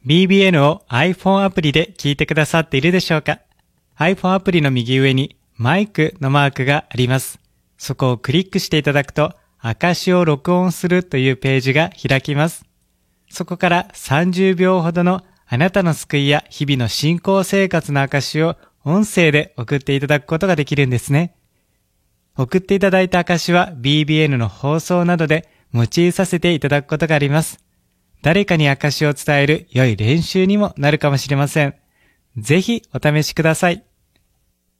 BBN を iPhone アプリで聞いてくださっているでしょうか？ iPhone アプリの右上にマイクのマークがあります。そこをクリックしていただくと、証を録音するというページが開きます。そこから30秒ほどのあなたの救いや日々の信仰生活の証を音声で送っていただくことができるんですね。送っていただいた証は BBN の放送などで用いさせていただくことがあります。誰かに証を伝える良い練習にもなるかもしれません。ぜひお試しください。